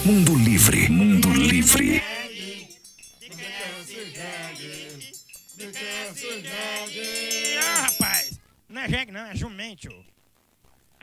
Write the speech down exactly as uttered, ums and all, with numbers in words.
Mundo Livre. Mundo Livre. Ah, rapaz, não é jegue não, é jumento.